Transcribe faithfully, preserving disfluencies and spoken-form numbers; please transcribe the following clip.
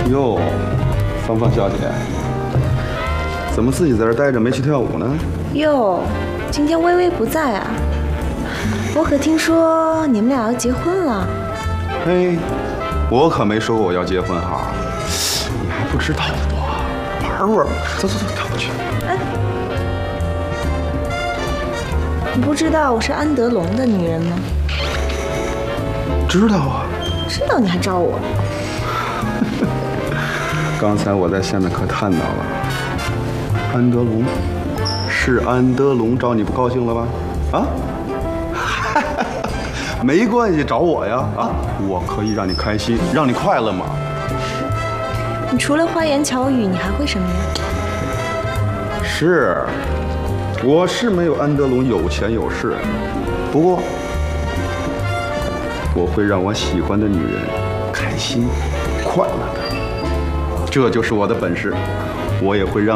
哟，芳芳小姐，怎么自己在这儿待着没去跳舞呢？ 哟，今天微微不在啊，我可听说你们俩要结婚了。 嘿，我可没说过我要结婚哈，你还不知道不？玩玩，走走走，跳过去。 哎，你不知道我是安德龙的女人吗？ 知道啊。 知道你还招我？ 刚才我在下面可看到了，安德龙，是安德龙找你不高兴了吧？啊？没关系，找我呀！啊，我可以让你开心，让你快乐嘛。 你除了花言巧语，你还会什么呀？ 是，我是没有安德龙有钱有势，不过我会让我喜欢的女人开心、快乐的，这就是我的本事。我也会让